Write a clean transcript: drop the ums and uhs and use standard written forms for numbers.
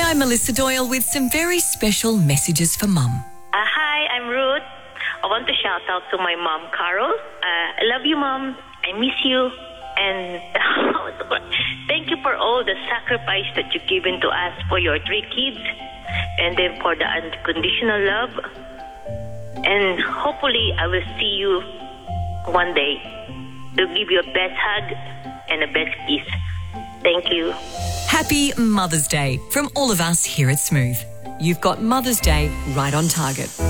I'm Melissa Doyle with some very special messages for Mum. Hi, I'm Ruth. I want to shout out to my mom, Carol. I love you, Mom. I miss you. And thank you for all the sacrifice that you've given to us for your 3 kids. And then for the unconditional love. And hopefully I will see you one day to give you a best hug and a best kiss. Thank you. Happy Mother's Day from all of us here at Smooth. You've got Mother's Day right on target.